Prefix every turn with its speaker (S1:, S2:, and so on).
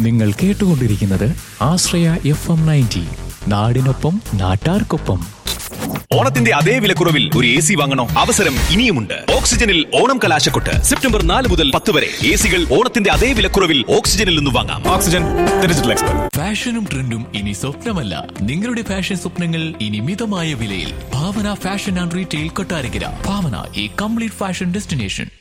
S1: നിങ്ങൾ കേട്ടുകൊണ്ടിരിക്കുന്നത് ആശ്രയ FM 90. നാടിനൊപ്പം നാട്ടാർക്കൊപ്പം.
S2: ഓണത്തിന്റെ അതേ വിലക്കുറവിൽ ഒരു AC വാങ്ങണോ? അവസരം ഇനിയുമുണ്ട്. ഓക്സിജനിൽ ഓണം കലാശക്കൊട്ട് സെപ്റ്റംബർ 4 മുതൽ 10 വരെ. AC-കൾ ഓണത്തിന്റെ അതേ വിലക്കുറവിൽ ഓക്സിജനിൽ നിന്ന് വാങ്ങാം. Oxygen digital expert.
S1: ഫാഷനും ട്രെൻഡും ഇനി സ്വപ്നമല്ല, നിങ്ങളുടെ ഫാഷൻ സ്വപ്നങ്ങൾ ഇനി മിതമായ വിലയിൽ. ഭാവന ഫാഷൻ ആൻഡ് റീറ്റെയിൽ കൊട്ടാരക്കര. ഭാവന, ഈ കംപ്ലീറ്റ് ഫാഷൻ ഡെസ്റ്റിനേഷൻ.